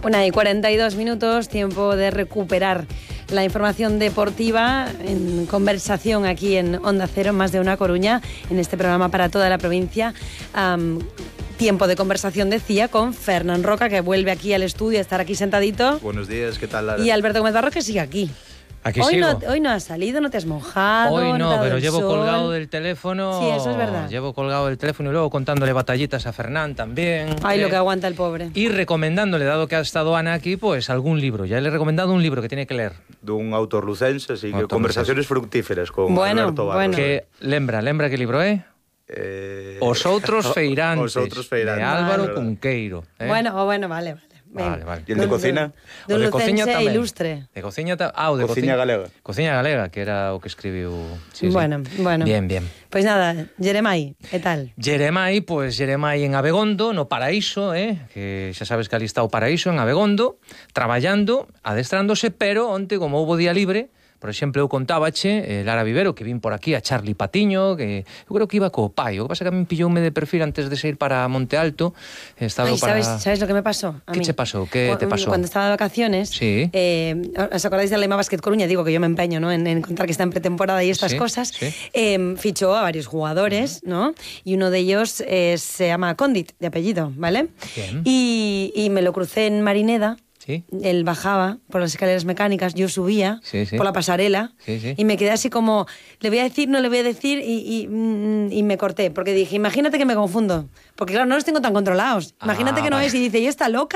1:42, tiempo de recuperar la información deportiva en conversación aquí en Onda Cero, Más de Una Coruña, en este programa para toda la provincia. Tiempo de conversación, decía, con Fernán Roca, que vuelve aquí al estudio a estar aquí sentadito. Buenos días, ¿qué tal, Lara? Y Alberto Gómez Barros, que sigue aquí. Aquí hoy sigo. Hoy no has salido, no te has mojado. Hoy no, pero llevo sol. colgado del teléfono. Sí, eso es verdad. Llevo colgado del teléfono y luego contándole batallitas a Fernán también. Ay, lo que aguanta el pobre. Y recomendándole, dado que ha estado Ana aquí, pues algún libro. Ya le he recomendado un libro que tiene que leer. Dun autor lucense, así que Autor conversaciones fructíferas con Alberto Barros. Bueno. Que lembra que libro é? Os outros feirantes. Os outros feirantes. De Álvaro Vale. Cunqueiro. Bueno, vale. Vale. ¿Y el de cocina? De un O de cociña lucense tamén. ilustre. De cociña o de Cociña galega. Cociña galega, que era o que escribiu. Sí, Bueno. Bien. Pues nada, Jeremai, ¿qué tal? Jeremai en Abegondo, no Paraíso, que xa sabes que ali está o Paraíso en Abegondo, traballando, adestrándose, pero onte, como houbo día libre, por exemplo, eu contábache, Lara Vivero, que vin por aquí a Charlie Patiño, que eu creo que iba co pai. O que pasa que a mí pilloume de perfil antes de sair para Monte Alto. Ay, ¿sabes lo que me pasó? ¿Qué te pasó? ¿Qué te pasó? Cuando estaba de vacaciones, Sí. ¿os acordáis de la Lema Basket Coruña? Digo que yo me empeño, ¿no?, en contar que está en pretemporada y estas cosas. Sí. Fichó a varios jugadores, ¿no? Y uno de ellos se llama Condit, de apellido, ¿vale? Bien. Y me lo crucé en Marineda. Sí. Él bajaba por las escaleras mecánicas, yo subía Sí. por la pasarela y me quedé así como, le voy a decir, no le voy a decir y me corté, porque dije, imagínate que me confundo, porque claro, no los tengo tan controlados. Imagínate que no vale. es y dice, ¿y está loca?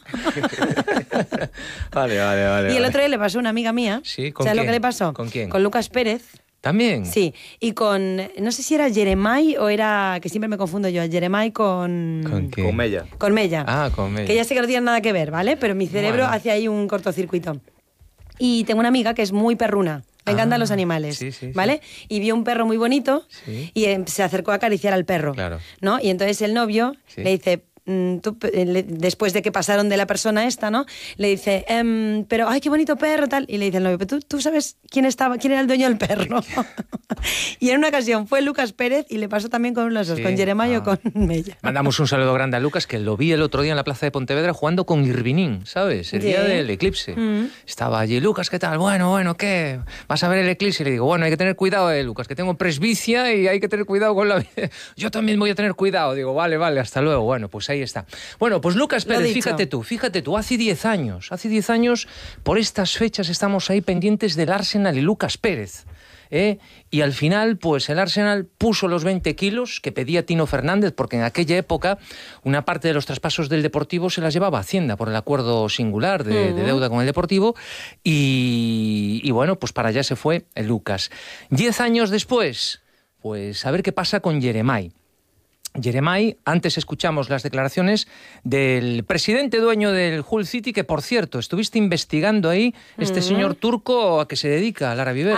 Vale. Y el otro día le pasó a una amiga mía. Sí, ¿con ¿sabes lo quién? que le pasó? ¿Con quién? Con Lucas Pérez. ¿También? Sí, y con, no sé si era Jeremai o era, que siempre me confundo yo, Jeremai con... ¿Con qué? Con Mella. Con Mella. Ah, con Mella. Que ya sé que no tiene nada que ver, ¿vale? Pero mi cerebro Bueno. hace ahí un cortocircuito. Y tengo una amiga que es muy perruna. Le encantan los animales, sí. ¿vale? Y vio un perro muy bonito y se acercó a acariciar al perro, Claro. ¿no? Y entonces el novio Sí. le dice... después de que pasaron de la persona esta, ¿no? Le dice, pero ay, qué bonito perro, tal. Y le dice el novio, pero tú sabes quién era el dueño del perro. Y en una ocasión fue Lucas Pérez y le pasó también con los dos, Sí. con Jeremai o con Mella. Mandamos un saludo grande a Lucas, que lo vi el otro día en la plaza de Pontevedra jugando con Irvinín, ¿sabes? El día del eclipse. Estaba allí, Lucas, ¿qué tal? Bueno, ¿qué? ¿Vas a ver el eclipse? Y le digo, bueno, hay que tener cuidado, Lucas, que tengo presbicia y hay que tener cuidado con la vida. Yo también voy a tener cuidado. Digo, vale, hasta luego. Bueno, pues ahí está. Bueno, pues Lucas Pérez, fíjate tú, hace 10 años, por estas fechas estamos ahí pendientes del Arsenal y Lucas Pérez. Y al final, pues el Arsenal puso los 20 kilos que pedía Tino Fernández, porque en aquella época una parte de los traspasos del Deportivo se las llevaba Hacienda por el acuerdo singular de deuda con el Deportivo, y bueno, pues para allá se fue el Lucas. 10 años después, pues a ver qué pasa con Jeremai. Jeremai, antes escuchamos las declaraciones del presidente dueño del Hull City, que por cierto, estuviste investigando ahí este señor turco a que se dedica, Lara Vivero.